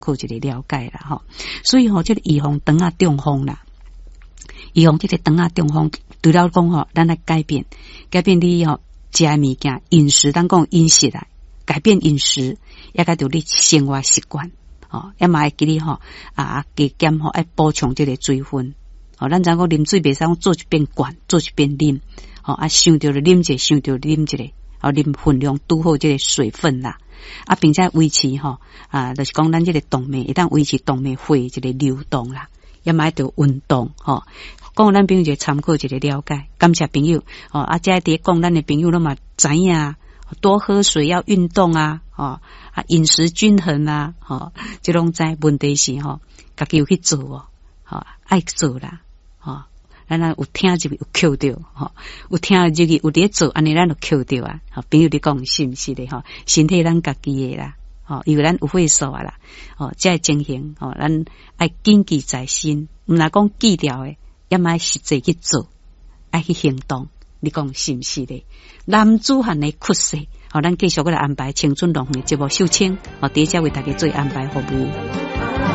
靠一个了解啦吼。所以吼，这个预防肠啊中风啦，预防这个肠啊中风，除了讲吼，咱来改变你吼食的物件，饮食当讲饮食啦，改变饮食，也甲着你生活习惯。哦，也嘛会记你吼加减吼，爱补充这个水分。哦，咱知讲啉水袂使做一遍灌，做一遍啉。哦，想着了啉一个，想着啉一个。哦，啉分量拄好这个水分啦。并且维持吼就是讲咱这个动脉，会当维持动脉血这个流动啦。也嘛爱着运动吼。讲咱朋友就参考一个了解，感谢朋友。哦，这伫讲咱的朋友拢嘛知影。多喝水，要运动啊，饮食均衡啊，这种在问题是家己有去做爱做啦，咱有听入有扣着，有听入去有伫做，安尼咱就扣着啊。朋友你讲是不是的身体咱家己的啦，因为咱有岁数啊啦，这情形咱爱谨记在心，毋若讲记掉的，也嘛实际去做，爱去行动。你讲是不是的？男子汉的缺失，咱继续来安排青春龙的节目秀清，伫遮为大家做安排服务。